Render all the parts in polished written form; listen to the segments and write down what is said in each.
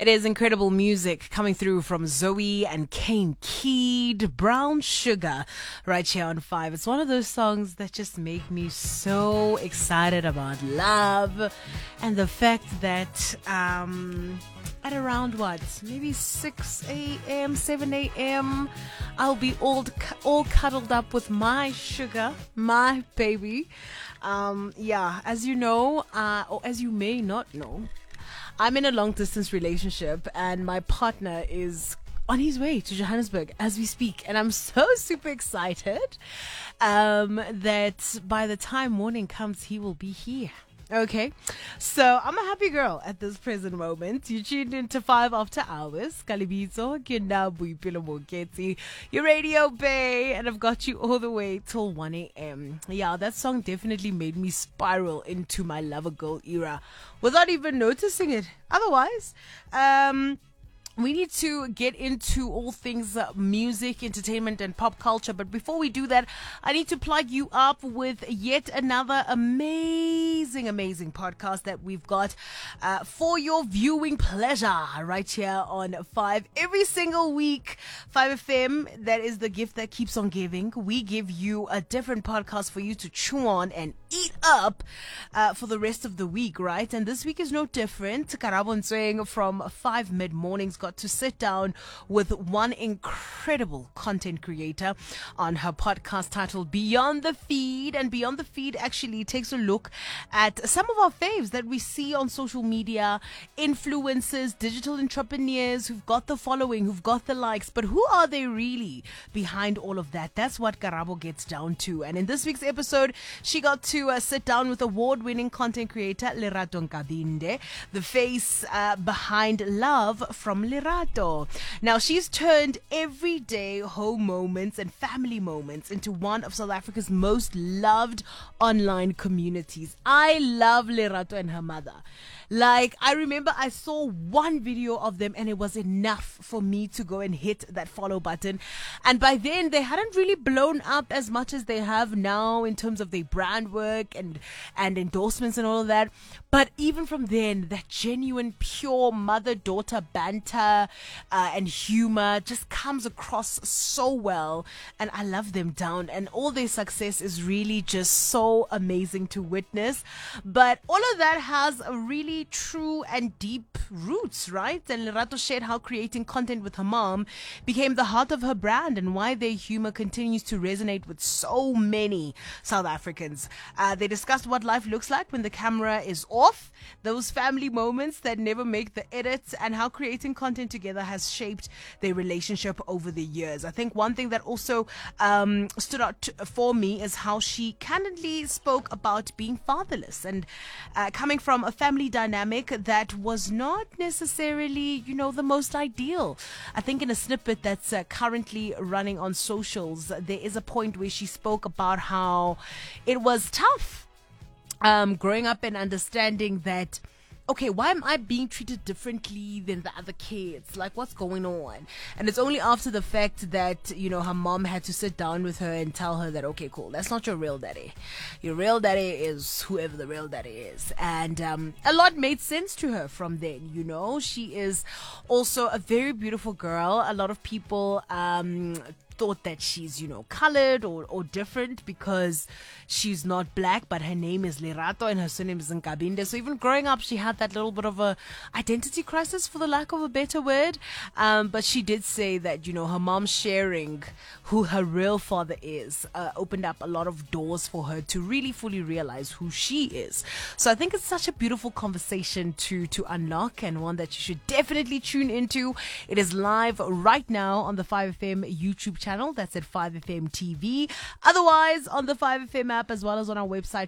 It is incredible music coming through from Zoe and Kane Keed, Brown Sugar, right here on 5. It's one of those songs that just make me so excited about love and the fact that at around maybe 6 a.m., 7 a.m., I'll be all cuddled up with my sugar, my baby. As you know, or as you may not know, I'm in a long distance relationship and my partner is on his way to Johannesburg as we speak. And I'm so super excited that by the time morning comes, he will be here. Okay, so I'm a happy girl at this present moment. You tuned into 5 after hours. Kalibito, your radio bay, and I've got you all the way till 1 a.m. Yeah, that song definitely made me spiral into my lover girl era without even noticing it. Otherwise, we need to get into all things music, entertainment, and pop culture. But before we do that, I need to plug you up with yet another amazing podcast that we've got for your viewing pleasure right here on 5. Every single week, 5FM, that is the gift that keeps on giving. We give you a different podcast for you to chew on and eat up for the rest of the week, right? And this week is no different. Karabo Ntsoeng from 5 mid-mornings got to sit down with one incredible content creator on her podcast titled Beyond the Feed. And Beyond the Feed actually takes a look at some of our faves that we see on social media, influencers, digital entrepreneurs who've got the following, who've got the likes, but who are they really behind all of that? That's what Karabo gets down to. And in this week's episode, she got to sit down with award-winning content creator Lerato Nkabinde, the face behind Love from Lerato. Now, she's turned everyday home moments and family moments into one of South Africa's most loved online communities. I love Lerato and her mother. Like, I remember I saw one video of them and it was enough for me to go and hit that follow button. And by then, they hadn't really blown up as much as they have now in terms of their brand work and endorsements and all of that. But even from then, that genuine, pure mother-daughter banter and humor just comes across so well. And I love them down. And all their success is really just so amazing to witness. But all of that has a really true and deep roots, right? And Lerato shared how creating content with her mom became the heart of her brand and why their humor continues to resonate with so many South Africans. They discussed what life looks like when the camera is off, those family moments that never make the edit, and how creating content together has shaped their relationship over the years. I think one thing that also stood out for me is how she candidly spoke about being fatherless and coming from a family dynamic that was not necessarily, the most ideal. I think in a snippet that's currently running on socials, there is a point where she spoke about how it was tough growing up and understanding that, okay, why am I being treated differently than the other kids? Like, what's going on? And it's only after the fact that, her mom had to sit down with her and tell her that, okay, cool, that's not your real daddy. Your real daddy is whoever the real daddy is. And a lot made sense to her from then, She is also a very beautiful girl. A lot of people thought that she's, colored or different because she's not black, but her name is Lerato and her surname is Nkabinde. So even growing up, she had that little bit of a identity crisis, for the lack of a better word. But she did say that, her mom sharing who her real father is opened up a lot of doors for her to really fully realize who she is. So I think it's such a beautiful conversation to unlock, and one that you should definitely tune into. It is live right now on the 5FM YouTube channel. That's at 5FM TV. Otherwise, on the 5FM app, as well as on our website,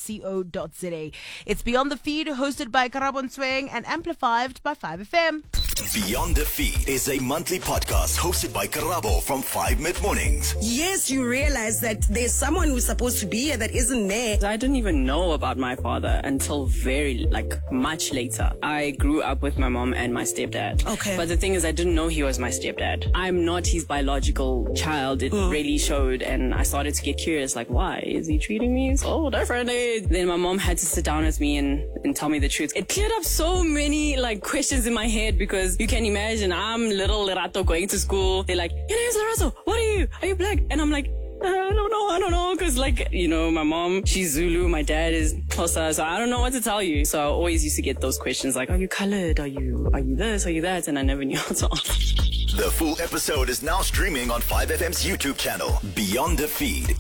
www.5fm.co.za. It's Beyond the Feed, hosted by Karabo Ntsoeng and amplified by 5FM. Beyond the Feed is a monthly podcast hosted by Karabo from 5 Mid-Mornings. Yes, you realize that there's someone who's supposed to be here that isn't there. I didn't even know about my father until much later. I grew up with my mom and my stepdad. Okay. But the thing is, I didn't know he was my stepdad. I'm not his biological child. It really showed, and I started to get curious, like, why is he treating me so differently? Then my mom had to sit down with me and tell me the truth. It cleared up so many questions in my head, because you can imagine I'm little Lerato going to school. They're like, your name's Lerato. What are you? Are you black? And I'm like, I don't know. Cause my mom, she's Zulu. My dad is Xhosa. So I don't know what to tell you. So I always used to get those questions like, are you colored? Are you this? Are you that? And I never knew how to answer. The full episode is now streaming on 5FM's YouTube channel, Beyond the Feed.